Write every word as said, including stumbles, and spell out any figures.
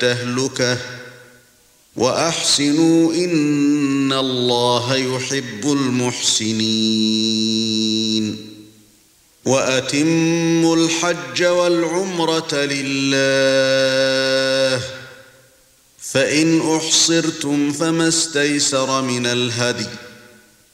التهلكة وأحسنوا إن الله يحب المحسنين وأتموا الحج والعمرة لله فإن أحصرتم فما استيسر من الهدي